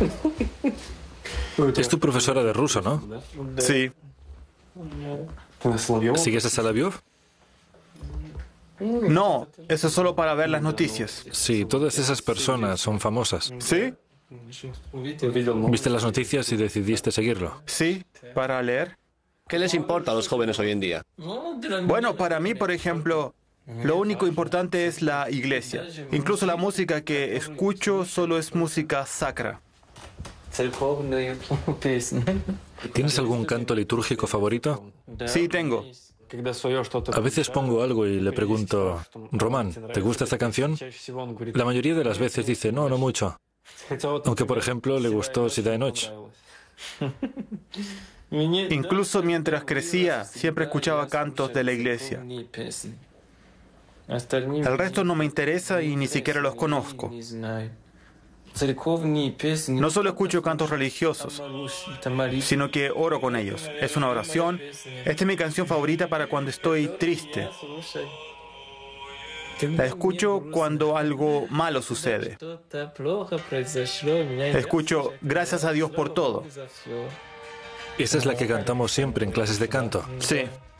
Es tu profesora de ruso, ¿no? Sí. ¿Sigues a Solovyov? No, eso es solo para ver las noticias. Sí, todas esas personas son famosas. ¿Sí? ¿Viste las noticias y decidiste seguirlo? Sí, para leer. ¿Qué les importa a los jóvenes hoy en día? Bueno, para mí, por ejemplo, lo único importante es la iglesia. Incluso la música que escucho solo es música sacra. ¿Tienes algún canto litúrgico favorito? Sí, tengo. A veces pongo algo y le pregunto, Román, ¿te gusta esta canción? La mayoría de las veces dice, no, no mucho. Aunque, por ejemplo, le gustó Седая ночь. Incluso mientras crecía, siempre escuchaba cantos de la iglesia. El resto no me interesa y ni siquiera los conozco. No solo escucho cantos religiosos, sino que oro con ellos. Es una oración. Esta es mi canción favorita para cuando estoy triste. La escucho cuando algo malo sucede. Escucho gracias a Dios por todo. Esa es la que cantamos siempre en clases de canto. Sí.